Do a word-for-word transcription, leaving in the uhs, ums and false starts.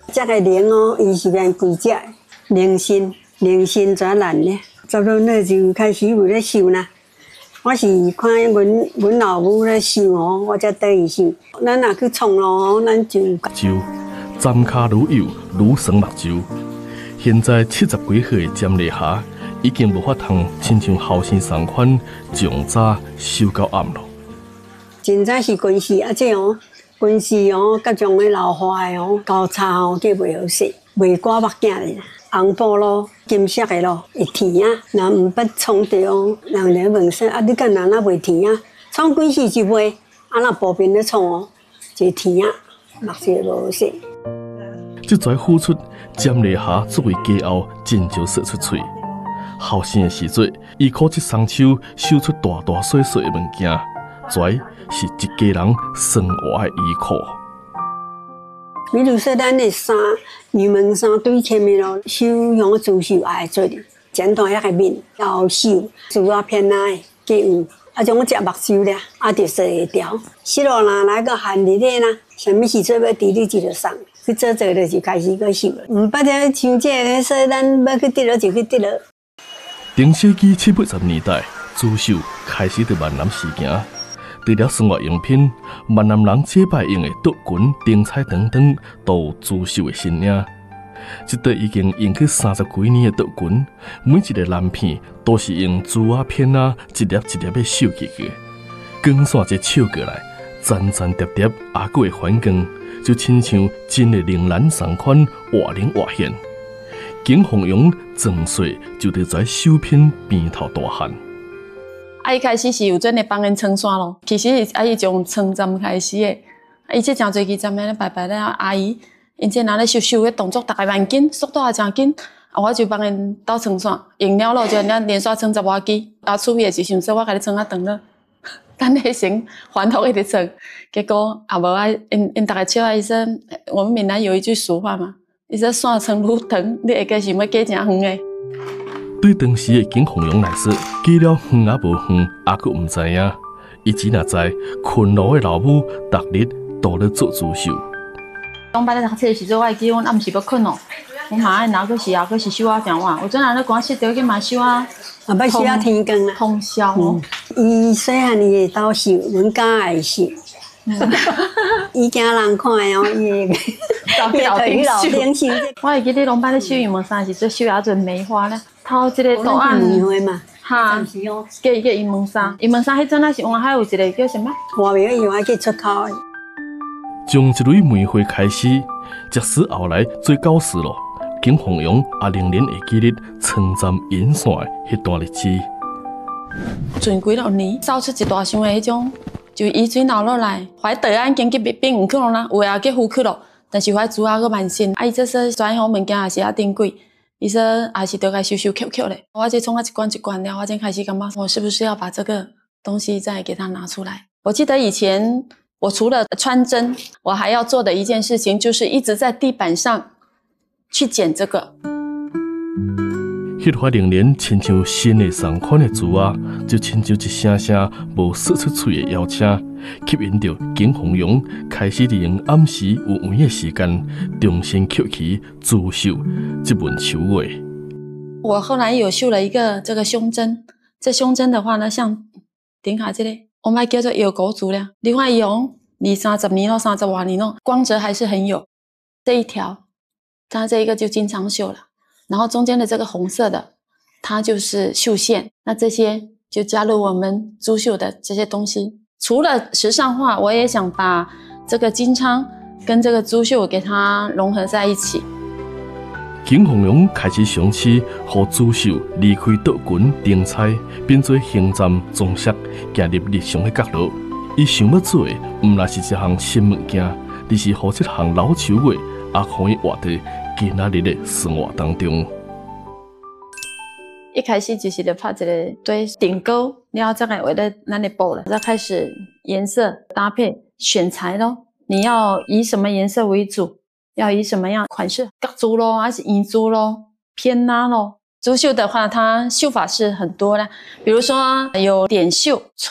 这个铃哦，伊是按规只铃身，铃身怎烂呢？差不多那就开始有咧绣啦。我是看阮阮老母咧绣哦，我才得伊绣。咱若去创咯，咱就就针卡愈幼愈酸目睭。现在七十几岁的詹丽霞已经无法通亲像后生同款从早绣到暗咯。 真早是关系啊，这哦，关系哦，各种的老花的哦，交叉哦，计袂好势，袂刮目镜的。红布咯，金色的咯，会甜啊！若毋捌创着，人咧问说啊，你干哪那袂甜啊？创几时就袂，啊那旁边咧创哦，就甜啊，目色无好势。 这才付出，詹丽霞作为家后真少说出嘴。后生的时阵，伊靠这双手绣出大大小小的物件，才是一家人生活的依靠。 比如说，咱的衫、羽毛衫对前面咯，绣用珠绣也会做哩，剪短遐个面，要绣珠啊片啊的，计有。啊，种我食目睭咧，啊，着说会调。四路人来个限日咧啦，啥物时阵要伫你就着送，去做做了就开始去绣了。毋捌了像这个说，咱要去得了就去得了。 中世纪七八十年代，珠绣开始在闽南时行。除了生活用品，闽南人祭拜用的竹裙、灯彩等等，都有珠绣的身影。这对已经用去三十几年的竹裙，每一个蓝片都是用珠啊片啊一粒一粒的绣起去。光线一照过来，层层叠叠，还佫会反光，就亲像真的铃兰同款，活灵活现。景凤阳装岁就伫在绣片边头大汉。 啊，伊开始是有真诶帮人撑伞咯，其实是啊，伊从撑站开始诶，啊，伊这真侪去站咧拜拜咧，阿姨，因这拿咧绣绣诶动作，大概蛮紧，速度也真紧，啊，我就帮因斗撑伞，用了咯，就咱连续撑十外支，啊，出去诶时阵说我甲你撑啊长了，等下先还头一直撑，结果啊无啊，因因大家笑啊，伊说我们闽南有一句俗话嘛，伊说伞撑愈长，你下个想要加真远诶。 对当时的景凤阳来说，加了远也无远，也佫毋知影。伊只若知困劳的老母，逐日都咧做珠绣。 上班咧读册的时阵，我会记阮暗时要困哦，我妈爱拿去是啊，去是绣啊电话。有阵人咧赶sit着去买绣啊， 啊，要绣啊天光啊， 通宵哦。 伊细汉伊会斗绣，阮家也会绣。伊惊人看哦，伊个照片老顶绣。 我会记得龙班咧绣羽毛衫时，做绣啊阵梅花咧，头一个图案。 嘛， 哈，叫伊叫羽毛衫，羽毛衫迄阵啊是往海有一个叫什么？ 外面用爱去出口的。 从一蕊梅花开始，即使后来做教师咯，景凤阳也仍然会记得称赞引线的迄段日子。 前几六年，扫出一大箱的迄种。就雨水流落来，怀倒安经去变唔去咯啦，有诶也去浮去咯。但是怀主啊个蛮新，啊伊这说专项物件也是啊珍贵，伊说也是得该修修 Q Q 嘞。我这从啊一关一关了，我才开始感觉我是不是要把这个东西再给它拿出来？我记得以前我除了穿针，我还要做的一件事情就是一直在地板上去剪这个。 迄块仍然亲像新的同款的珠啊，就亲像一声声无说出嘴的邀请，吸引着景凤阳开始利用暗时有闲的时间，重新捡起珠绣这门手艺。 我后来有绣了一个这个胸针，这胸针的话呢，像顶下这里，我们叫做有狗足了。你看用二三十年咯，三十多年咯，光泽还是很有。这一条，它这一个就经常绣了。然后中间的这个红色的，它就是绣线。那这些就加入我们珠绣的这些东西。除了时尚化，我也想把这个金昌跟这个珠绣给它融合在一起。 景凤阳开始尝试，和珠绣离开倒裙、灯彩，变做行站装饰，行入日常的角落。伊想要做的，毋但是一项新物件，而是和这项老手艺也可以活在今仔日的生活当中。 一开始就是咧拍一个对顶钩，然后再来为了咱的布了，再开始颜色搭配选材咯。你要以什么颜色为主？要以什么样款式？角珠咯，还是银珠咯，偏拉咯？珠绣的话，它绣法是很多的，比如说有点绣。